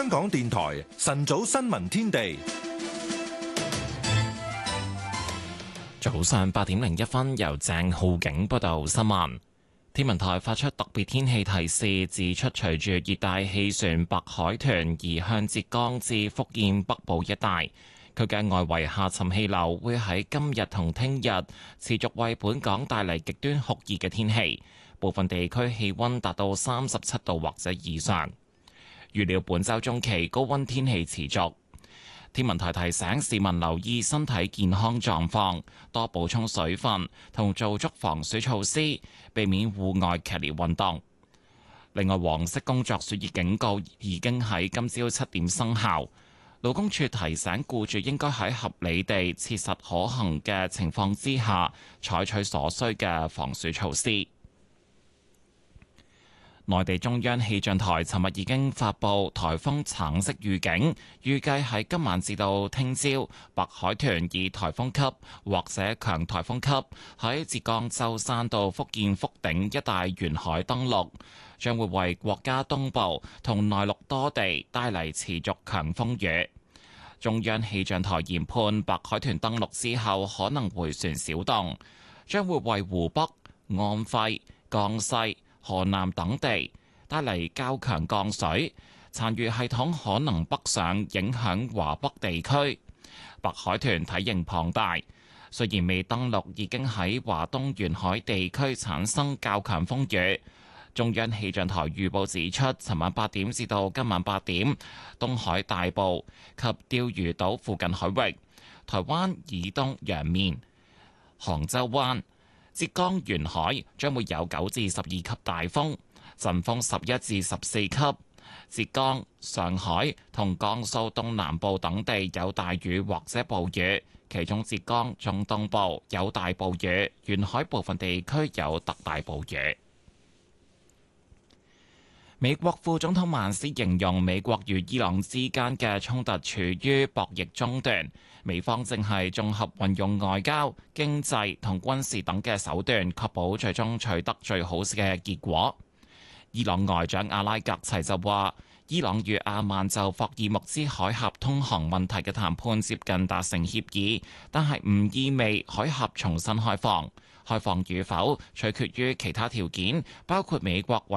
香港電台晨早新聞天地， 早上8:01，由鄭浩景報道新聞。天文台發出特別天氣提示，指出隨住熱帶氣旋白海豚移向浙江至福建北部一帶，佢嘅外圍下沉氣流會喺今日同聽日持續為本港帶嚟極端酷熱嘅天氣，部分地區氣溫達到37度或者以上。預料本週中期高溫天氣持續。天文台提醒市民留意身體健康狀況，多補充水分同做足防暑措施，避免戶外劇烈運動。另外，黃色工作暑熱警告已經喺今朝7點生效。勞工處提醒僱主應該喺合理地、切實可行嘅情況之下，採取所需嘅防暑措施。內地中央氣象台尋日已經發布颱風橙色預警，預計喺今晚至到聽朝，白海豚以颱風級或者強颱風級喺浙江舟山到福建福鼎一帶沿海登陸，將會為國家東部同內陸多地帶嚟持續強風雨。中央氣象台研判，白海豚登陸之後可能迴旋小動，將會為湖北、安徽、江西、河南等地帶嚟較強降水，殘餘系統可能北上影響華北地區。白海豚體型龐大，雖然未登陸，已經喺華東沿海地區產生較強風雨。中央氣象台預報指出，尋晚8點至到今晚8點，東海大部及釣魚島附近海域、台灣以東洋面、杭州灣、浙江沿海將會有9至12級大風，陣風11至14級。浙江、上海同江蘇東南部等地有大雨或者暴雨，其中浙江中東部有大暴雨，沿海部分地區有特大暴雨。美國副總統曼斯形容美國與伊朗之間嘅衝突處於博弈中段，美方正係綜合運用外交、經濟同軍事等嘅手段，確保最終取得最好嘅結果。伊朗外長阿拉格齊就話，伊朗與阿曼就霍爾木茲海峽通航問題嘅談判接近達成協議，但係唔意味海峽重新開放。開放與否取決於其他條件，包括美國